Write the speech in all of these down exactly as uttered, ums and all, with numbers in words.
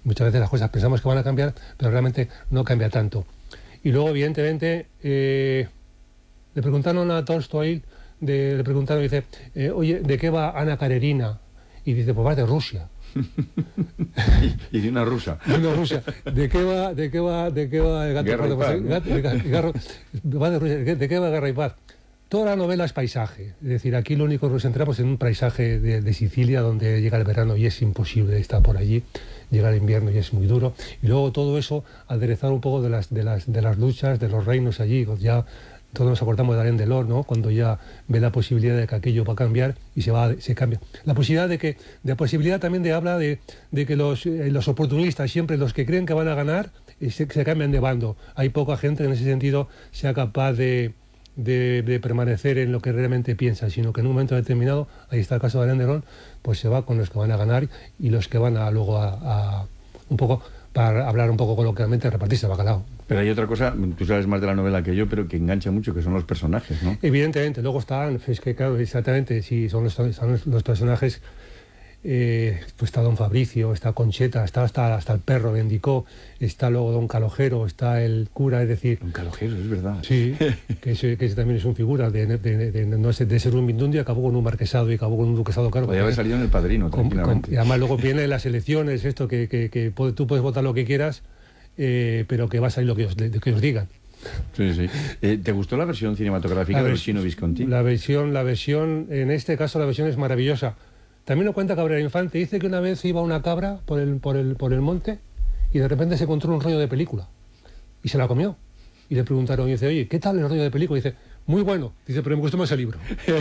Muchas veces las cosas pensamos que van a cambiar, pero realmente no cambia tanto. Y luego, evidentemente, eh, le preguntaron a Tolstoy, de, le preguntaron, dice, eh, oye, ¿de qué va Ana Karenina? Y dice, pues va de Rusia. y, y de una rusa. De una rusa. ¿De qué va, de qué va, de qué va el gato? Guerra y Paz, ¿no? gato, gato, gato, va de Rusia. ¿De qué va Guerra y Paz? Toda la novela es paisaje. Es decir, aquí lo único que nos centramos en un paisaje de, de Sicilia, donde llega el verano y es imposible estar por allí. Llega el invierno y es muy duro. Y luego todo eso, aderezar un poco de las, de las, de las luchas, de los reinos allí. Ya todos nos acordamos de Alain Delon, ¿no? Cuando ya ve la posibilidad de que aquello va a cambiar y se va, se cambia. La posibilidad de que, de la posibilidad también de habla de, de que los, eh, los oportunistas, siempre los que creen que van a ganar, eh, se, se cambian de bando. Hay poca gente que en ese sentido sea capaz de De, de permanecer en lo que realmente piensa, sino que en un momento determinado, ahí está el caso de Alain Delon, pues se va con los que van a ganar y los que van a luego a, a un poco, para hablar un poco coloquialmente, repartirse el bacalao. Pero hay otra cosa, tú sabes más de la novela que yo, pero que engancha mucho, que son los personajes, ¿no? Evidentemente, luego están, es que claro, exactamente, sí, son los, son los personajes. Eh, pues está Don Fabricio, está Concheta, está hasta, hasta el perro Bendicó, está luego Don Calogero, está el cura, es decir... Don Calogero, es verdad. Sí, que ese, que ese también es un figura de, de, de, de, no sé, de ser un mindundi, acabó con un marquesado y acabó con un duquesado caro. Podría haber salido en El Padrino, con, tranquilamente. Con, y además luego vienen las elecciones, esto que, que, que tú puedes votar lo que quieras, eh, pero que va a salir lo que os, que os digan. Sí, sí. Eh, ¿Te gustó la versión cinematográfica de Chino Visconti? La versión, la versión, en este caso la versión es maravillosa. También lo cuenta Cabrera Infante, dice que una vez iba una cabra por el, por el, por el monte y de repente se encontró un rollo de película y se la comió. Y le preguntaron, y dice, oye, ¿qué tal el rollo de película? Y dice, muy bueno. Dice, pero me gustó más el libro.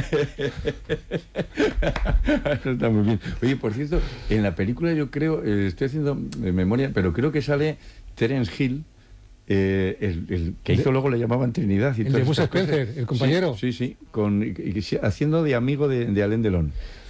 Eso está muy bien. Oye, por cierto, en la película yo creo, eh, estoy haciendo eh, memoria, pero creo que sale Terence Hill, eh, el, el que hizo de, luego le llamaban Trinidad. Y el de Gus Spencer, el compañero. Sí, sí, sí, con, y, y, haciendo de amigo de, de Alain Delon.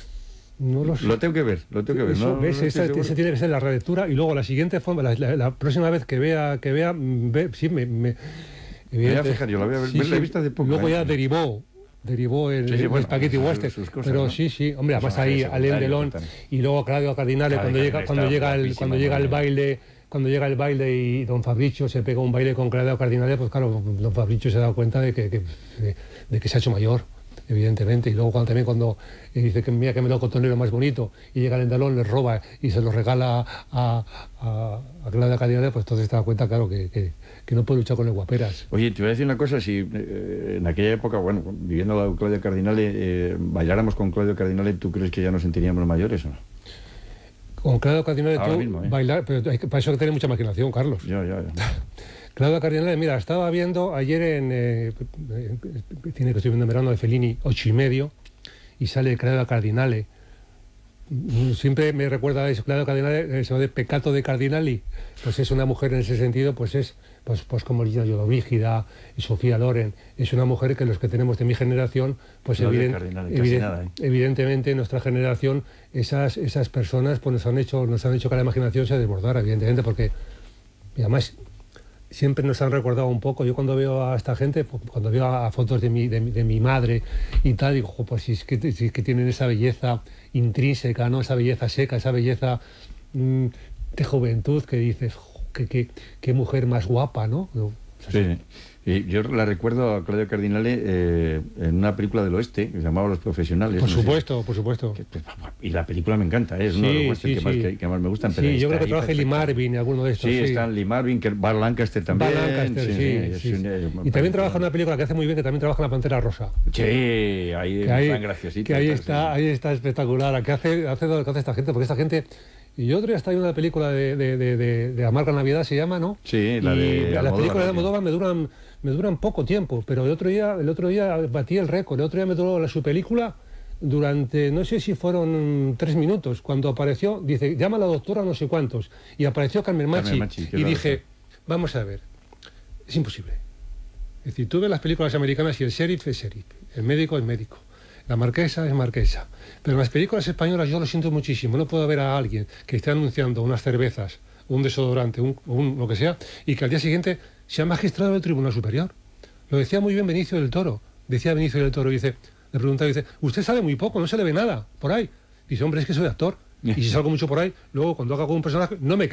No lo sé. Lo tengo que ver, lo tengo que ver. Eso, no, ¿ves? no esa, esa tiene que ser la relectura y luego la siguiente forma, la, la, la próxima vez que vea, que vea, ve, sí, me, me, me voy a fijar, yo la voy a ver, sí, la he visto de poco. Luego ¿eh? ya derivó, derivó el, sí, sí, el bueno, Spaghetti Western, pero ¿no? sí, sí, hombre, además ahí Alain Delon y luego Claudio Cardinale cuando llega, cuando llega el, cuando llega el baile. Cuando llega el baile y Don Fabricio se pega un baile con Claudio Cardinale, pues claro, Don Fabricio se da cuenta de que, que, de, de que se ha hecho mayor, evidentemente. Y luego cuando, también cuando dice que mira que melocotonero más bonito y llega el Delon, le roba y se lo regala a, a, a Claudia Cardinale, pues entonces se da cuenta, claro, que, que, que no puede luchar con el guaperas. Oye, te voy a decir una cosa, si eh, en aquella época, bueno, viviendo a Claudio Cardinale, eh, bailáramos con Claudio Cardinale, ¿tú crees que ya nos sentiríamos mayores o no? Con Claudio Cardinale tú mismo, ¿eh? bailar, pero hay que, para eso hay que tener mucha imaginación, Carlos. Ya, ya, ya. Claudio Cardinale, mira, estaba viendo ayer en eh, cine que estoy viendo en verano de Fellini, ocho y medio, y sale Claudio Cardinale. Siempre me recuerda a eso, Claudio Cardinale, eso de Peccato de Cardinali. Pues es una mujer en ese sentido, pues es pues, pues como Gina Lollobrigida y Sofía Loren. Es una mujer que los que tenemos de mi generación, pues evident, Cardinale, evident, nada, ¿eh? evidentemente en nuestra generación esas, esas personas pues nos han hecho nos han hecho que la imaginación se desbordara, evidentemente, porque y además siempre nos han recordado un poco. Yo cuando veo a esta gente, cuando veo a fotos de mi, de, de mi madre y tal, digo, pues si es, que, si es que tienen esa belleza intrínseca, ¿no? Esa belleza seca, esa belleza mmm, de juventud que dices, qué que, que mujer más guapa, ¿no? no sí. Y yo la recuerdo a Claudio Cardinale eh, en una película del oeste que se llamaba Los Profesionales. Por no supuesto, sé, por supuesto. Que, y la película me encanta, ¿eh? Es sí, uno de los westerns sí, que, sí. que, que más me gustan. Sí, pero yo creo que trabaja Lee Marvin y alguno de estos. Sí, sí. están Lee Marvin, que Burt Lancaster también. Burt Lancaster, sí. sí, sí, sí. Un, y también trabaja en una película que hace muy bien, que también trabaja en La Pantera Rosa. Sí, ahí están graciositos. Que ahí está, ahí está espectacular. ¿Qué hace, hace lo que hace esta gente? Porque esta gente... Y yo otro día estaba viendo una película de, de, de, de, de Amarga Navidad, se llama, ¿no? Sí, la y de las películas de Almodóvar me duran, me duran poco tiempo, pero el otro día, el otro día batí el récord. El otro día me duró su película durante, no sé si fueron tres minutos. Cuando apareció, dice, llama a la doctora no sé cuántos. Y apareció Carmen Machi. Carmen Machi y dije, vamos a ver, es imposible. Es decir, tú ves las películas americanas y el sheriff es sheriff, el médico es médico. La marquesa es marquesa. Pero en las películas españolas yo lo siento muchísimo. No puedo ver a alguien que esté anunciando unas cervezas, un desodorante, un, un lo que sea, y que al día siguiente sea magistrado del Tribunal Superior. Lo decía muy bien Benicio del Toro. Decía Benicio del Toro, dice, le preguntaba, dice, usted sabe muy poco, no se le ve nada por ahí. Dice, hombre, es que soy actor. Y si salgo mucho por ahí, luego cuando haga con un personaje, no me